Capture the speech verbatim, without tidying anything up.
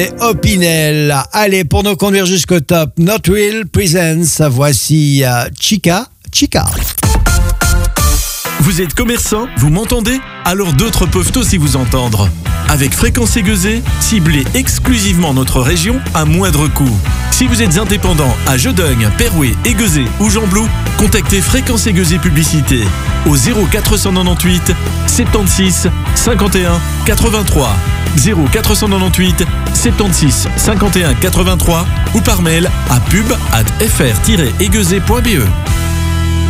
Et Opinel. Allez, pour nous conduire jusqu'au top, Not Real Presents. Voici euh, Chica, Chica. Vous êtes commerçant, vous m'entendez? Alors d'autres peuvent aussi vous entendre. Avec Fréquence Aiguezée, ciblez exclusivement notre région à moindre coût. Si vous êtes indépendant à Jodogne, Perouet, Aiguezée ou Jamblou, contactez Fréquence Aiguezée Publicité au zéro quatre cent quatre-vingt-dix-huit soixante-six cinquante et un quatre-vingt-trois, zéro quatre cent quatre-vingt-dix-huit soixante-six cinquante et un quatre-vingt-trois ou par mail à pub arobase f r tiret aiguezée point b e.